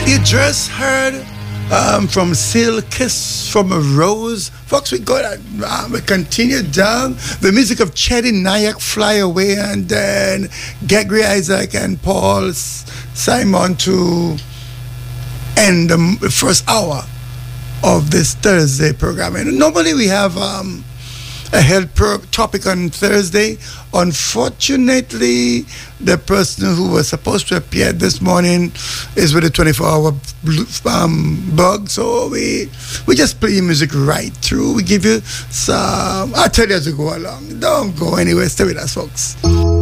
You just heard from Seal Kiss from a Rose. Folks, we continue down the music of Chetty Nayak, Fly Away, and then Gregory Isaac and Paul Simon to end the first hour of this Thursday program. And normally we have a health topic on Thursday. Unfortunately, the person who was supposed to appear this morning is with a 24-hour bug, so we just play music right through. We give you some. I'll tell you as we go along. Don't go anywhere. Stay with us, folks.